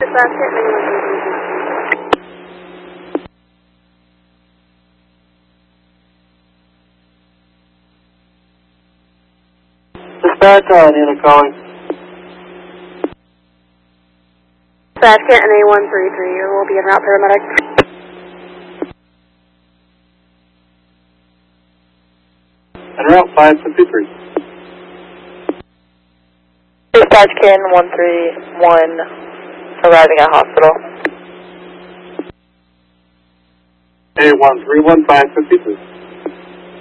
Dispatch hit A1333. Dispatch, Nina calling. Dispatch hit A133. We'll be en route paramedic. En route 553. Dispatch Ken 131 arriving at hospital. A131 553.